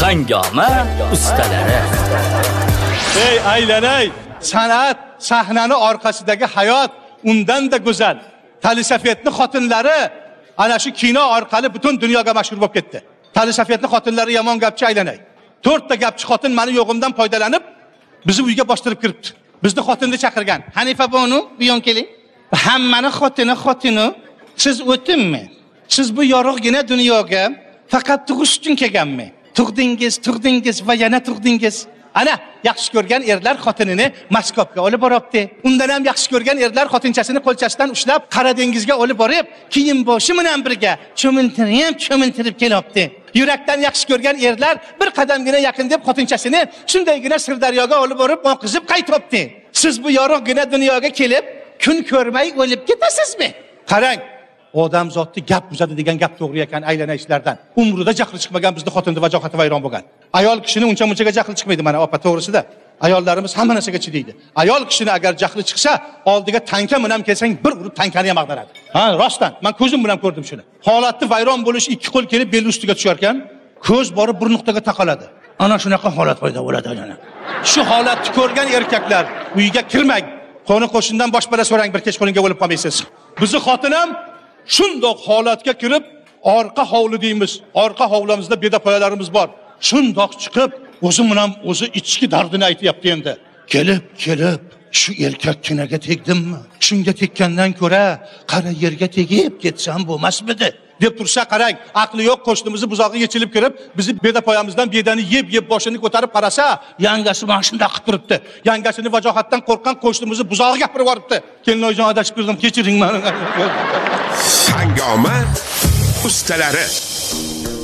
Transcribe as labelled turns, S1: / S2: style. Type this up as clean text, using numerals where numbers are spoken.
S1: Hangoma ustalari.
S2: Ey aylanay, san'at sahnani orqasidagi hayot undan da go'zal. Talisafetni xotinlari ana shu kino orqali butun dunyoga mashhur bo'lib ketdi. Talisafetni xotinlari yomon gapchi aylanay. 4 ta gapchi xotin meni yo'g'imdan foydalanib bizni uyga bostirib kiribdi. Bizni xotinni chaqirgan. Hanifa bonu, bu yon keling. Hammani xotini. Siz o'tinmi? Siz bu yorug'gina dunyoga faqat tug'ish uchun kelganmi? Tug'dingiz va yana tug'dingiz. Ana, yaxshi ko'rgan erlar xotinini Moskvaga olib boribdi. Undan ham yaxshi ko'rgan erlar xotinchasini qo'lchasidan ushlab Qora dengizga olib borib, kiyim boshi bilan birga cho'mintirib kelibdi. Yurakdan yaxshi ko'rgan erlar bir qadamgina yaqin deb xotinchasini shundaygina Sirdaryoga olib borib, oqizib qaytibdi. Siz bu yorug'gina dunyoga kelib, kun ko'rmay o'lib ketasizmi? Qarang, odam zotni gap buzadi degan gap to'g'ri ekan aylanishlardan. Umrida jahli chiqmagan bizni xotinni vajohati vayron bo'lgan. Ayol kishini uncha-munchaga jahli chiqmaydi mana opa to'g'risida. Ayollarimiz hamma narsaga chidaydi. Ayol kishini agar jahli chiqsa, oldiga tanka bilan kelsang bir urib tankani ham ag'daradi. Ha, rostdan, men ko'zim bilan ko'rdim shuni. Holatni vayron bo'lish ikki qo'l kelib bel ustiga tushar ekan, ko'z borib bir nuqtaga taqaladi. Ana shunaqa holat paydo bo'ladi ayana. Shu holatni ko'rgan erkaklar uyiga kirmang. Qo'ni qo'shindan boshpara so'rang, bir kech qo'linga o'lib qolmaysiz. Bizni xotinam shundoq holatga kirib, orqa hovli deymiz. Orqa hovlimizda bedapoyalarimiz bor. Shundoq chiqib, o'zim bilan o'zi ichki dardini aytayapti endi. Kelib, shu erkakkinaga tegdimmi? Shunga tekkandan ko'ra, qara yerga tegib ketsam bo'lmasmidi? deb tursa qarang, aqli yo'q qo'shnimizni buzog'i yechilib kirib, bizni bedapoyamizdan bedani yeb boshini ko'tarib qarasa, yangasi mana shunday qilib turibdi. Yangasini vajohatdan qo'rqqan qo'shnimizni buzog'i gapirib yuboribdi. Kelinoyjon adashib kirdim, kechiring meni.
S3: Hangoma ustalari.